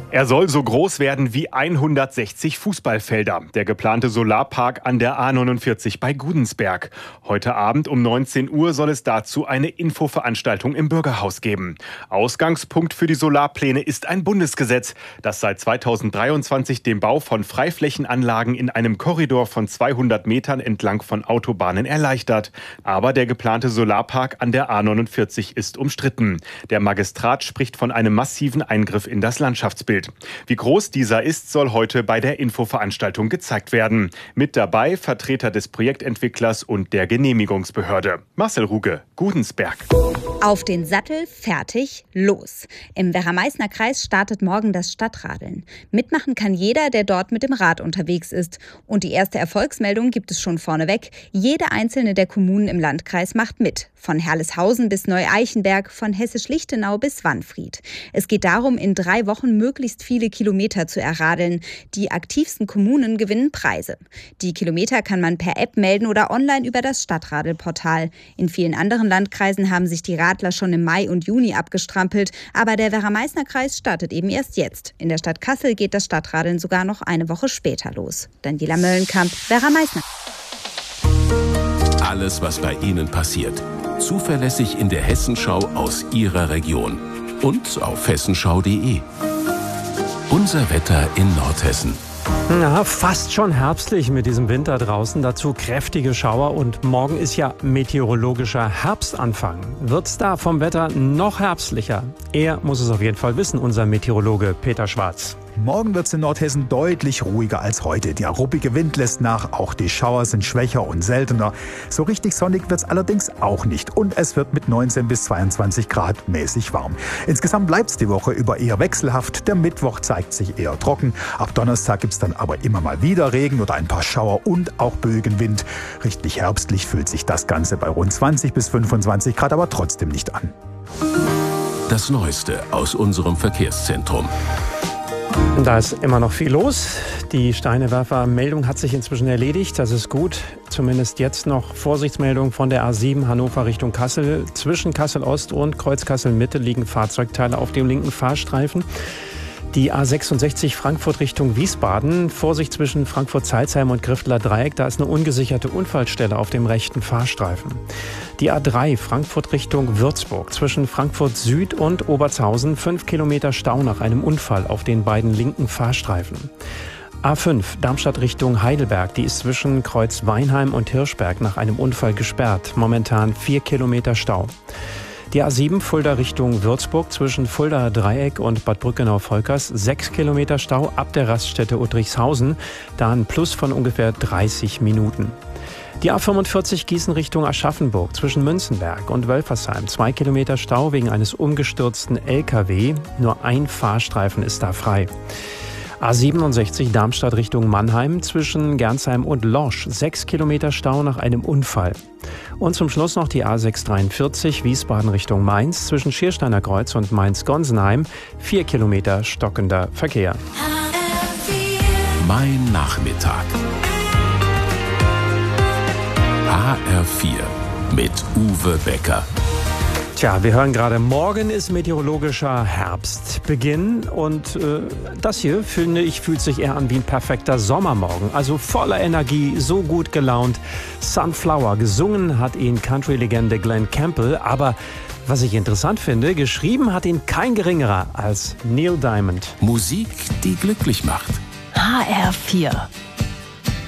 Er soll so groß werden wie 160 Fußballfelder. Der geplante Solarpark an der A49 bei Gudensberg. Heute Abend um 19 Uhr soll es dazu eine Infoveranstaltung im Bürgerhaus geben. Ausgangspunkt für die Solarpläne ist ein Bundesgesetz, das seit 2023 den Bau von Freiflächenanlagen in einem Korridor von 200 Metern entlang von Autobahnen erleichtert. Aber der geplante Solarpark an der A49 ist umstritten. Der Magistrat spricht von einem massiven Eingriff in das Landschaftsbild. Wie groß dieser ist, soll heute bei der Infoveranstaltung gezeigt werden. Mit dabei Vertreter des Projektentwicklers und der Genehmigungsbehörde. Marcel Ruge, Gudensberg. Auf den Sattel, fertig, los. Im Werra-Meißner Kreis startet morgen das Stadtradeln. Mitmachen kann jeder, der dort mit dem Rad unterwegs ist. Und die erste Erfolgsmeldung gibt es schon vorneweg. Jede einzelne der Kommunen im Landkreis macht mit. Von Herleshausen bis Neu-Eichenberg, von Hessisch-Lichtenau bis Wanfried. Es geht darum, in 3 Wochen möglichst viele Kilometer zu erradeln. Die aktivsten Kommunen gewinnen Preise. Die Kilometer kann man per App melden oder online über das Stadtradelportal. In vielen anderen Landkreisen haben sich die Radler schon im Mai und Juni abgestrampelt. Aber der Werra-Meißner Kreis startet eben erst jetzt. In der Stadt Kassel geht das Stadtradeln sogar noch eine Woche später los. Daniela Möllenkamp, Werra-Meißner. Alles, was bei Ihnen passiert. Zuverlässig in der Hessenschau aus Ihrer Region. Und auf hessenschau.de. Unser Wetter in Nordhessen. Ja, fast schon herbstlich mit diesem Winter draußen. Dazu kräftige Schauer und morgen ist ja meteorologischer Herbstanfang. Wird's da vom Wetter noch herbstlicher? Er muss es auf jeden Fall wissen, unser Meteorologe Peter Schwarz. Morgen wird es in Nordhessen deutlich ruhiger als heute. Der ruppige Wind lässt nach, auch die Schauer sind schwächer und seltener. So richtig sonnig wird es allerdings auch nicht. Und es wird mit 19 bis 22 Grad mäßig warm. Insgesamt bleibt es die Woche über eher wechselhaft. Der Mittwoch zeigt sich eher trocken. Ab Donnerstag gibt es dann aber immer mal wieder Regen oder ein paar Schauer und auch Bögenwind. Richtig herbstlich fühlt sich das Ganze bei rund 20 bis 25 Grad aber trotzdem nicht an. Das Neueste aus unserem Verkehrszentrum. Da ist immer noch viel los. Die Steinewerfer-Meldung hat sich inzwischen erledigt. Das ist gut. Zumindest jetzt noch Vorsichtsmeldung von der A7 Hannover Richtung Kassel. Zwischen Kassel-Ost und Kreuz Kassel-Mitte liegen Fahrzeugteile auf dem linken Fahrstreifen. Die A66 Frankfurt Richtung Wiesbaden. Vorsicht zwischen Frankfurt-Salzheim und Grifteler Dreieck. Da ist eine ungesicherte Unfallstelle auf dem rechten Fahrstreifen. Die A3 Frankfurt Richtung Würzburg. Zwischen Frankfurt Süd und Obertshausen 5 Kilometer Stau nach einem Unfall auf den beiden linken Fahrstreifen. A5 Darmstadt Richtung Heidelberg. Die ist zwischen Kreuz Weinheim und Hirschberg nach einem Unfall gesperrt. Momentan 4 Kilometer Stau. Die A7 Fulda Richtung Würzburg zwischen Fuldaer Dreieck und Bad Brückenau-Volkers 6 Kilometer Stau ab der Raststätte Uttrichshausen, da ein Plus von ungefähr 30 Minuten. Die A45 Gießen Richtung Aschaffenburg zwischen Münzenberg und Wölfersheim 2 Kilometer Stau wegen eines umgestürzten LKW, nur ein Fahrstreifen ist da frei. A67 Darmstadt Richtung Mannheim zwischen Gernsheim und Lorsch 6 Kilometer Stau nach einem Unfall. Und zum Schluss noch die A643 Wiesbaden Richtung Mainz zwischen Schiersteiner Kreuz und Mainz-Gonsenheim 4 Kilometer stockender Verkehr. Mein Nachmittag. HR4 mit Uwe Becker. Tja, wir hören gerade, morgen ist meteorologischer Herbstbeginn und das hier, finde ich, fühlt sich eher an wie ein perfekter Sommermorgen. Also voller Energie, so gut gelaunt. Sunflower, gesungen hat ihn Country-Legende Glenn Campbell, aber was ich interessant finde, geschrieben hat ihn kein geringerer als Neil Diamond. Musik, die glücklich macht. HR4